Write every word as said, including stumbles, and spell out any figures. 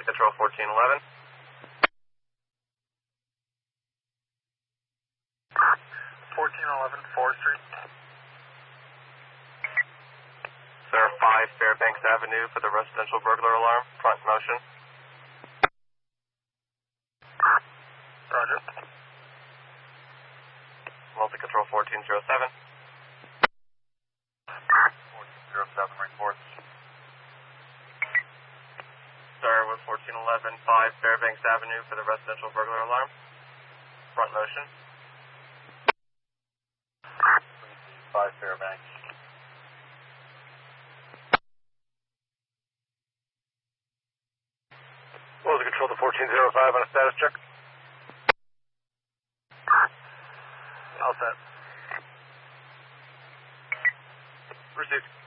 Wellesley Control fourteen eleven. fourteen eleven, fourth Street. Sir, five Fairbanks Avenue for the residential burglar alarm. Front motion. Roger. Wellesley Control fourteen oh seven. fourteen oh seven, report. Sir, with fourteen eleven, five Fairbanks Avenue for the residential burglar alarm. Front motion. five Fairbanks. Wellesley Control to fourteen oh five on a status check. All set. Received.